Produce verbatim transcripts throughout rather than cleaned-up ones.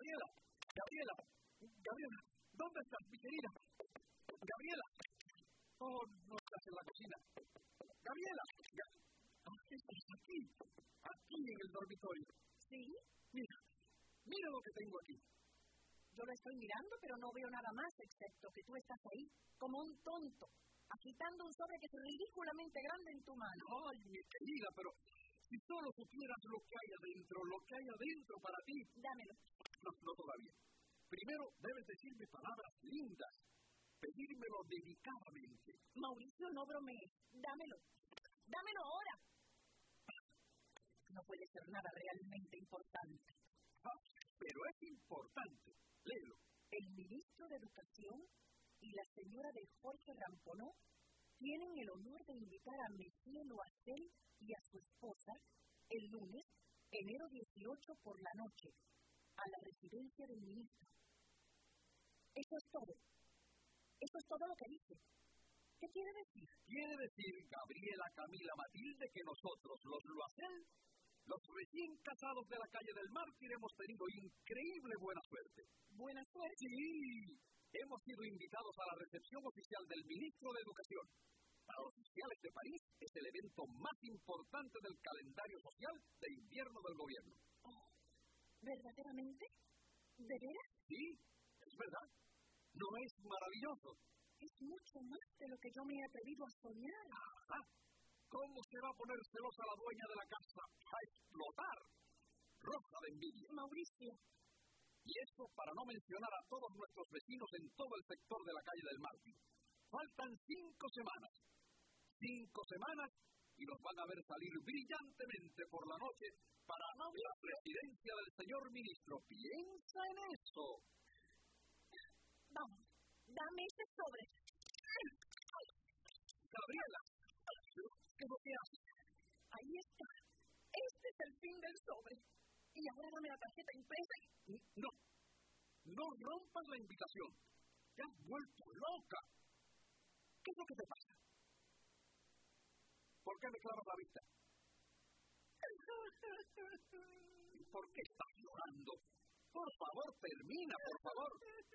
Gabriela, Gabriela, Gabriela, ¿dónde estás, mi querida? Gabriela. Oh, no estás en la cocina. Gabriela, Ga- estás aquí, aquí en el dormitorio. ¿Sí? Mira, mira lo que tengo aquí. Yo lo estoy mirando, pero no veo nada más, excepto que tú estás ahí, como un tonto, agitando un sobre que es ridículamente grande en tu mano. Ay, mi querida, pero si solo supieras lo que hay adentro, lo que hay adentro para ti. Dámelo. No, no todavía. Primero debes decirme palabras lindas, pedírmelo dedicadamente. Mauricio, no bromees. Dámelo. Dámelo ahora. No puede ser nada realmente importante. Ah, pero es importante. Léelo. El ministro de Educación y la señora de Jorge Ramponó tienen el honor de invitar a Monsieur Loisel y a su esposa el lunes, enero dieciocho por la noche, a la residencia del ministro. Eso es todo. Eso es todo lo que dice. ¿Qué quiere decir? Quiere decir, Gabriela, Camila, Matilde, que nosotros, los Loisel, los recién casados de la calle del Mártir, hemos tenido increíble buena suerte. ¿Buena suerte? Sí, hemos sido invitados a la recepción oficial del ministro de Educación. Para los oficiales de París es el evento más importante del calendario social de invierno del gobierno. Oh, ¿verdaderamente? ¿De veras? Sí, es verdad. ¿No es maravilloso? Es mucho más de lo que yo me he atrevido a soñar. Ah, ¿cómo se va a poner celosa la dueña de la casa? A explotar. Roja de envidia. Mauricio. Y eso para no mencionar a todos nuestros vecinos en todo el sector de la calle del Mártir. Faltan cinco semanas. Cinco semanas y nos van a ver salir brillantemente por la noche para la presidencia del señor ministro. Piensa en eso. Vamos, dame ese sobre. Gabriela, ¿qué es lo que haces? Ahí está. Este es el fin del sobre. Y ahora dame la tarjeta impresa y... No, no rompas la invitación. Te has vuelto loca. ¿Qué es lo que te pasa? ¿Por qué me clavas la vista? ¿Por qué estás llorando? Por favor, termina, por favor.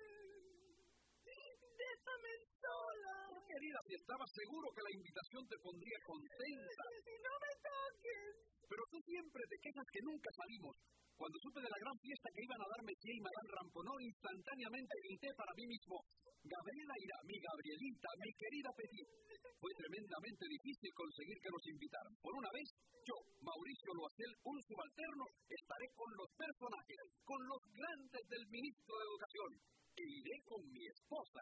¡Déjame sola! Querida, si estabas seguro que la invitación te pondría contenta. ¡No me toques! Pero tú siempre te quejas que nunca salimos. Cuando supe de la gran fiesta que iban a dar Messier y Madame Ramponneau, instantáneamente grité para mí mismo: Gabriela irá, mi Gabrielita, mi querida Petit. Fue tremendamente difícil conseguir que nos invitaran. Por una vez, yo, Mauricio Loisel, un subalterno, estaré con los personajes, con los grandes del ministro de Educación. E iré con mi esposa.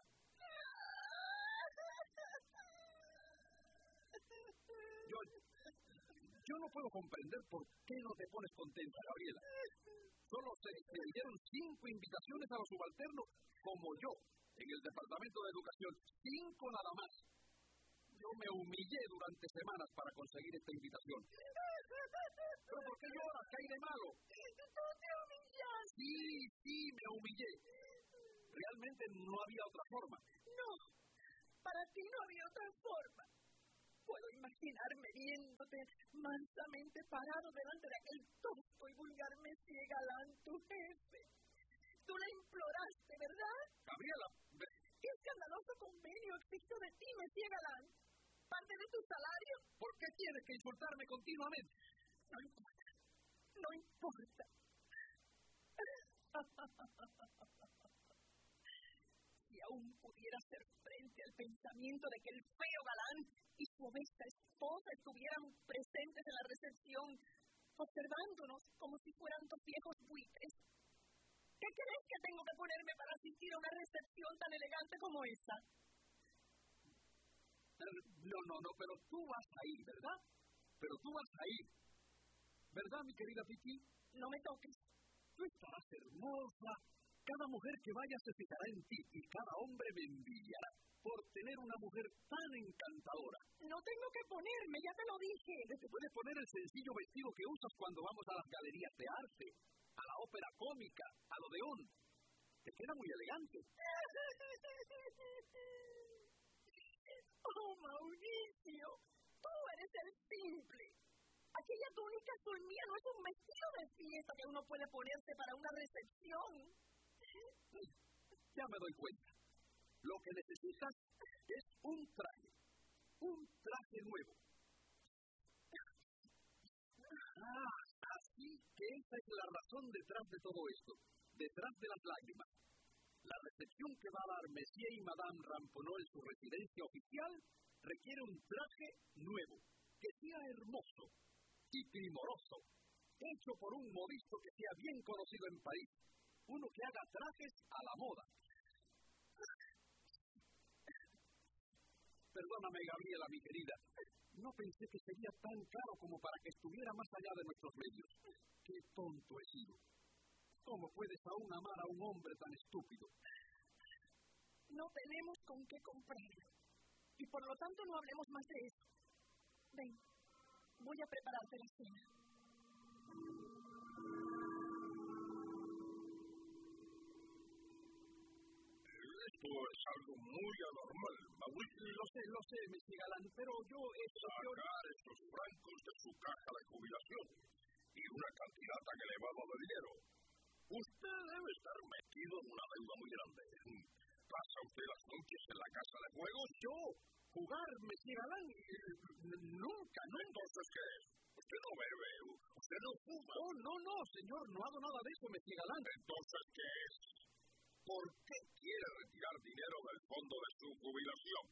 Yo, yo no puedo comprender por qué no te pones contenta, Gabriela. Solo se dieron cinco invitaciones a los subalternos como yo, en el Departamento de Educación. Cinco nada más. Yo me humillé durante semanas para conseguir esta invitación. ¿Pero por qué lloras? ¿Qué hay de malo? ¡Tú te humillas! Sí, sí, me humillé. Realmente no había otra forma. No, para ti no había otra forma. Puedo imaginarme viéndote mansamente parado delante de aquel tosco y vulgar Messier Galán, tu jefe. Tú le imploraste, ¿verdad? Gabriela, ve- ¿Qué escandaloso convenio exigió de ti, Messier Galán? ¿Parte de tu salario? ¿por qué tienes que insultarme continuamente? No importa, no importa. Si aún pudiera hacer frente al pensamiento de que el feo Galán y su obesa esposa estuvieran presentes en la recepción, observándonos como si fueran dos viejos buitres. ¿Qué crees que tengo que ponerme para asistir a una recepción tan elegante como esa? No, no, no, pero tú vas a ir, ¿verdad? Pero tú vas a ir. ¿Verdad, mi querida Vicky? No me toques. Tú estarás hermosa. Cada mujer que vaya se fijará en ti y cada hombre me envidiará por tener una mujer tan encantadora. No tengo que ponerme, ya te lo dije. Te puedes poner el sencillo vestido que usas cuando vamos a las galerías de arte, a la ópera cómica, al Odeón. Te queda muy elegante. Oh, Mauricio, tú eres el simple. Aquella túnica azul mía no es un vestido de fiesta que uno puede ponerse para una recepción. Ya me doy cuenta. Lo que necesitas es un traje. Un traje nuevo. Ah, así que esa es la razón detrás de todo esto. Detrás de las lágrimas. La recepción que va a dar Monsieur y Madame Ramponneau en su residencia oficial requiere un traje nuevo, que sea hermoso y primoroso, hecho por un modisto que sea bien conocido en París, uno que haga trajes a la moda. Perdóname, Gabriela, mi querida, no pensé que sería tan caro como para que estuviera más allá de nuestros medios. ¡Qué tonto he sido! ¿Cómo puedes aún amar a un hombre tan estúpido? No tenemos con qué comprarlo. Y por lo tanto no hablemos más de eso. Ven, voy a prepararte la cena. Esto es algo muy anormal, Mauricio. Lo sé, lo sé, Monsieur Galán, pero yo... Sacar esos francos de su caja de jubilación y una cantidad tan elevada de dinero. Usted debe estar metido en una deuda muy grande. ¿Pasa usted las noches en la casa de juegos? ¿Yo? ¿Jugar, Monsieur Galán? Nunca, ¿no? ¿Entonces qué es? Usted no bebe, usted no fuma. Oh, no, no, señor, no hago nada de eso, Monsieur Galán. ¿Entonces qué es? ¿Por qué quiere retirar dinero del fondo de su jubilación?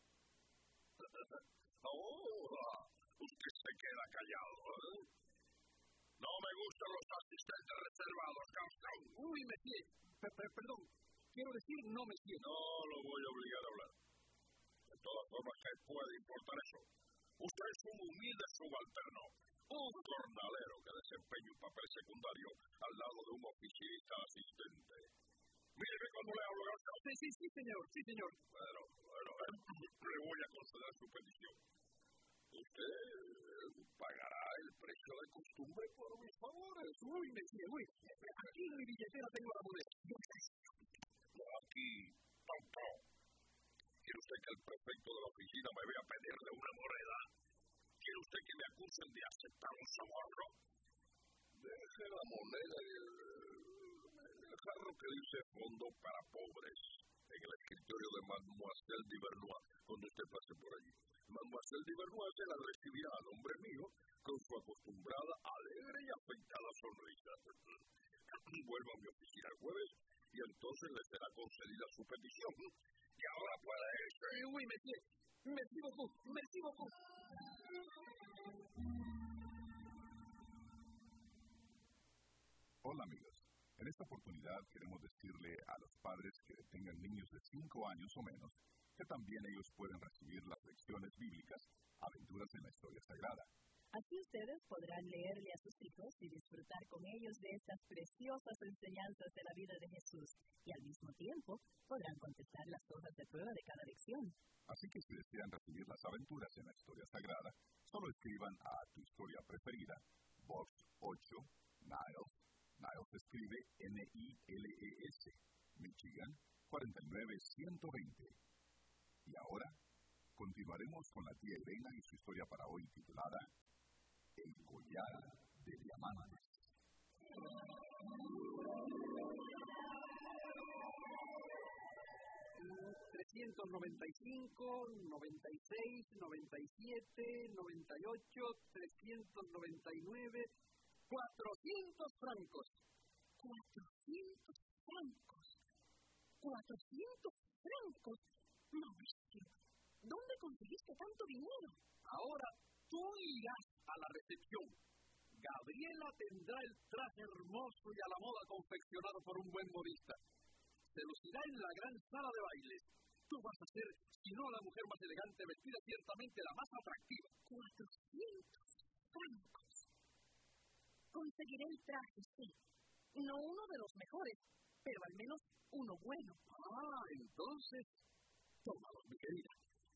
¡Oh! Usted se queda callado, ¿eh? No me gustan los asistentes reservados, Gaston. Uy, Monsieur, per per perdón, quiero decir no, Monsieur. No lo voy a obligar a hablar. De todas formas, ¿qué puede importar eso? Usted es un humilde subalterno, un jornalero que desempeña un papel secundario al lado de un oficinista asistente. Mire cuando le hablo, Gaston. Sí, sí, sí, señor, sí, señor. Bueno, bueno, le voy a conceder su petición. Usted pagará el precio de costumbre por mis favores. Uy, Monsieur, uy. Aquí en mi billetera tengo la moneda. Aquí, tonto. ¿Quiere usted que el prefecto de la oficina me vea pedirle una moneda? ¿Quiere usted que me acusen de aceptar un soborno? Deje la moneda en el, en el jarro que dice Fondo para Pobres, en el escritorio de Mademoiselle Duvernois, cuando usted pase por allí. Mademoiselle Duvernois se la recibirá a nombre mío con su acostumbrada alegre y afeitada sonrisa. Vuelvo a mi oficina el jueves y entonces le será concedida su petición. Y ahora puede irse. Oui, monsieur. Merci beaucoup. Merci beaucoup. Hola, amigos. En esta oportunidad queremos decirle a los padres que tengan niños de cinco años o menos que también ellos pueden recibir las lecciones bíblicas, Aventuras en la Historia Sagrada. Así ustedes podrán leerle a sus hijos y disfrutar con ellos de estas preciosas enseñanzas de la vida de Jesús, y al mismo tiempo podrán contestar las hojas de prueba de cada lección. Así que si desean recibir las aventuras en la Historia Sagrada, solo escriban a Tu Historia Preferida, Box ocho, Niles. Niles se escribe N I L E S, Michigan, cuarenta y nueve ciento veinte. Y ahora, continuaremos con la tía Irena y su historia para hoy titulada El collar de diamantes. trescientos noventa y cinco, noventa y seis, noventa y siete, noventa y ocho, trescientos noventa y nueve, cuatrocientos francos. ¿Cuatrocientos francos? ¿Cuatrocientos francos? Mauricio, ¿dónde conseguiste tanto dinero? Ahora tú irás a la recepción. Gabriela tendrá el traje hermoso y a la moda confeccionado por un buen modista. Se lucirá en la gran sala de bailes. Tú vas a ser, si no la mujer más elegante vestida, ciertamente la más atractiva. Cuatrocientos francos. Conseguiré el traje, sí. No uno de los mejores, pero al menos uno bueno. Ah, entonces, tómalo, mi querida.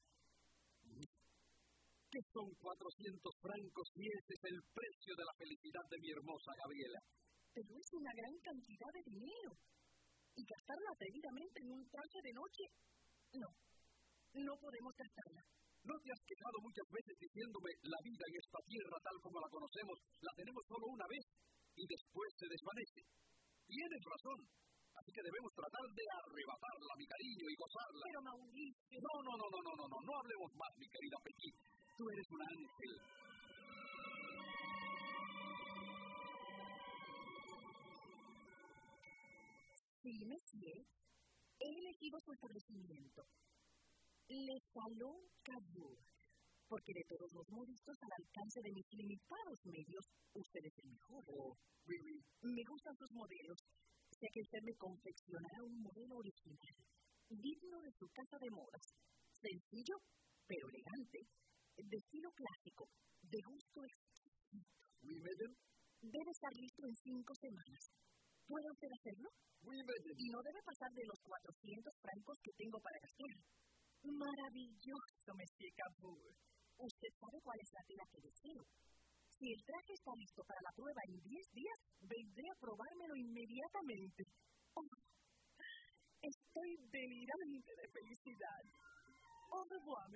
¿Qué son cuatrocientos francos si ese es el precio de la felicidad de mi hermosa Gabriela? Pero es una gran cantidad de dinero. Y gastarla atrevidamente en un traje de noche, no, no podemos gastarla. ¿No te has quejado muchas veces diciéndome la vida en esta tierra tal como la conocemos, la tenemos solo una vez y después se desvanece? Tienes razón. Así que debemos tratar de arrebatarla, mi cariño, y gozarla. Pero, Mauricio... No, no, no, no, no, no, no, no hablemos más, mi querida Petit. Tú eres un ángel. Sí, monsieur. He elegido su establecimiento. Le Salon Cabourg. Porque de todos los modistos al alcance de mis limitados medios, usted es el mejor. Oh, oui, oui. Me gustan sus modelos. Sé que usted me confeccionará un modelo original, digno de su casa de modas. Sencillo, pero elegante, de estilo clásico, de gusto exquisito. Oui, madame. Debe estar listo en cinco semanas. ¿Puede usted hacerlo? Oui, madame. Y no debe pasar de los cuatrocientos francos que tengo para gastar. Maravilloso, monsieur Cabourg. Usted sabe cuál es la tela que deseo. Si el traje está listo para la prueba en diez días, vendré a probármelo inmediatamente. Oh, estoy delirante de felicidad. Au revoir.